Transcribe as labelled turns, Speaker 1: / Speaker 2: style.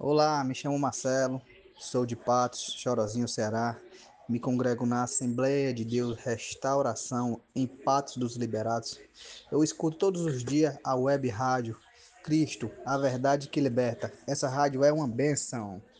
Speaker 1: Olá, me chamo Marcelo, sou de Patos, Chorozinho, Ceará. Me congrego na Assembleia de Deus Restauração em Patos dos Liberados. Eu escuto todos os dias a web rádio Cristo, a verdade que liberta. Essa rádio é uma benção.